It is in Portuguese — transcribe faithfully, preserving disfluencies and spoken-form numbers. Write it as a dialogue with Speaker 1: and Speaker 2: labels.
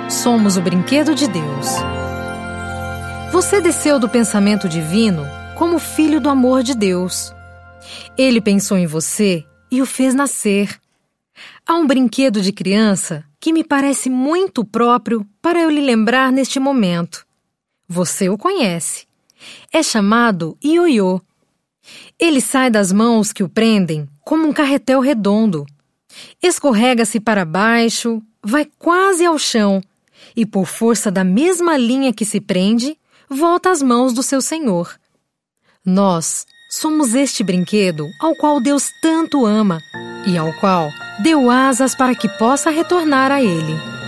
Speaker 1: somos o brinquedo de Deus. Você desceu do pensamento divino como filho do amor de Deus. Ele pensou em você e o fez nascer. Há um brinquedo de criança que me parece muito próprio para eu lhe lembrar neste momento. Você o conhece. É chamado ioiô. Ele sai das mãos que o prendem como um carretel redondo. Escorrega-se para baixo, vai quase ao chão e, por força da mesma linha que se prende, volta às mãos do seu senhor. Nós somos este brinquedo ao qual Deus tanto ama e ao qual deu asas para que possa retornar a Ele.